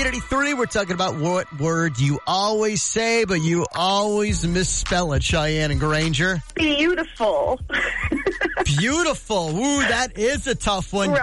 Community 3, we're talking about what word you always say, but you always misspell it, Cheyenne and Granger. Beautiful. Beautiful. Ooh, that is a tough one. Right.